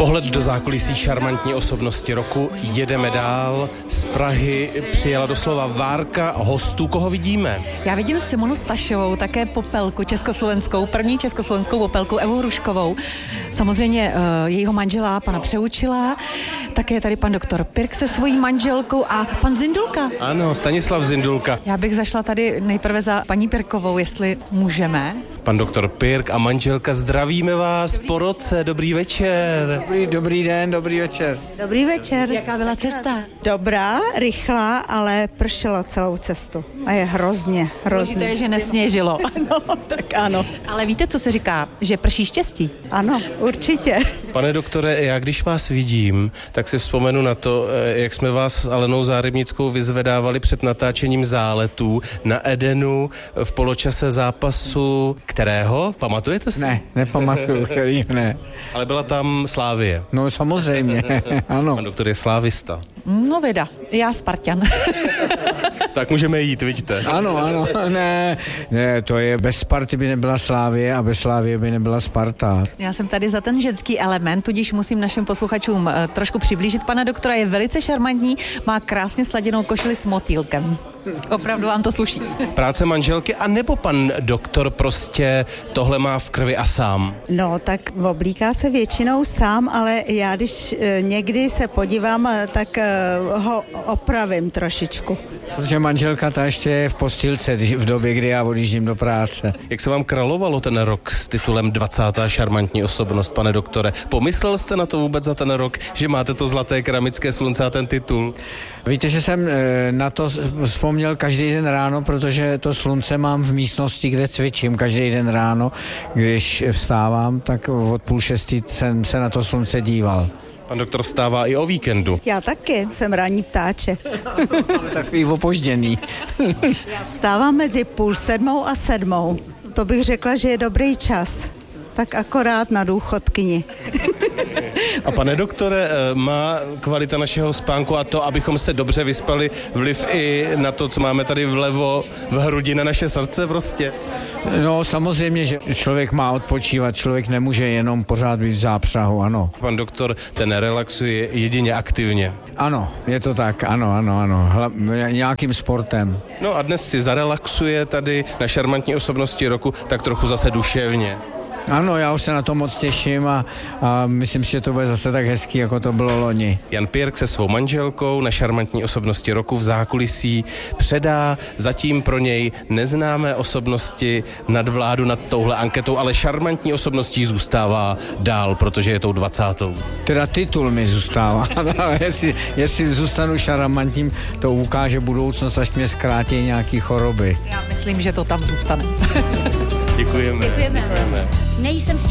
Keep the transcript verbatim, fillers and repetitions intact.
Pohled do zákulisí šarmantní osobnosti roku. Jedeme dál. Z Prahy přijela doslova várka hostů. Koho vidíme? Já vidím Simonu Stašovou, také popelku československou, první československou popelku Evu Hruškovou. Samozřejmě uh, jejího manžela, pana Přeučila. Také je tady pan doktor Pirk se svojí manželkou a pan Zindulka. Ano, Stanislav Zindulka. Já bych zašla tady nejprve za paní Pirkovou, jestli můžeme. Pan doktor Pirk a manželka, zdravíme vás po roce, dobrý večer. Dobrý, dobrý den, dobrý večer. Dobrý večer. Jaká byla cesta? Dobrá, rychlá, ale pršelo celou cestu. A je hrozně, hrozně. To je, že nesněžilo. No, tak ano. Ale víte, co se říká? Že prší štěstí. Ano, určitě. Pane doktore, já když vás vidím, tak si vzpomenu na to, jak jsme vás s Alenou Zárybnickou vyzvedávali před natáčením Záletů na Edenu v poločase zápasu kterého? Pamatujete si? Ne, nepamatuju, který ne. Ale byla tam Slávie. No samozřejmě, ano. Pan doktor je slávista. No vida, já Spartan. Tak můžeme jít, vidíte. Ano, ano, ne, ne, to je, bez Sparty by nebyla Slávie a bez Slávie by nebyla Sparta. Já jsem tady za ten ženský element, tudíž musím našim posluchačům uh, trošku přiblížit pana doktora, je velice šarmantní, má krásně sladěnou košili s motýlkem. Opravdu vám to sluší. Práce manželky, a nebo pan doktor prostě tohle má v krvi a sám? No, tak oblíká se většinou sám, ale já když e, někdy se podívám, tak e, ho opravím trošičku. Protože manželka ta ještě je v postýlce v době, kdy já odjíždím do práce. Jak se vám královalo ten rok s titulem dvacátá šarmantní osobnost, pane doktore? Pomyslel jste na to vůbec za ten rok, že máte to zlaté keramické slunce a ten titul? Víte, že jsem e, na to vzpomněl každý den ráno, protože to slunce mám v místnosti, kde cvičím každý den ráno. Když vstávám, tak od půl šestý jsem se na to slunce díval. Pan doktor vstává i o víkendu. Já taky, jsem ranní ptáče. Takový opožděný. Já vstávám mezi půl sedmou a sedmou. To bych řekla, že je dobrý čas. Tak akorát na důchodkyni. A pane doktore, má kvalita našeho spánku a to, abychom se dobře vyspali, vliv i na to, co máme tady vlevo v hrudi, na naše srdce prostě? No samozřejmě, že člověk má odpočívat, člověk nemůže jenom pořád být v zápřahu, ano. Pan doktor ten relaxuje jedině aktivně. Ano, je to tak, ano, ano, ano, Hla, nějakým sportem. No a dnes si zarelaxuje tady na šarmantní osobnosti roku tak trochu zase duševně. Ano, já už se na to moc těším a, a myslím si, že to bude zase tak hezký, jako to bylo loni. Jan Pirk se svou manželkou na šarmantní osobnosti roku v zákulisí předá zatím pro něj neznámé osobnosti nadvládu nad touhle anketou, ale šarmantní osobností zůstává dál, protože je tou dvacátou. Teda titul mi zůstává, ale jestli, jestli zůstanu šarmantním, to ukáže budoucnost, až mě zkrátí nějaký choroby. Já myslím, že to tam zůstane. Děkujeme. Děkujeme. Děkujeme. Nejsem s